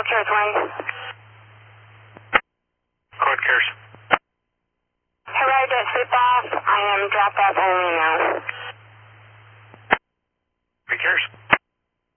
cares, Wayne. Code cares. Arrived at Tip Off. I am drop off only now.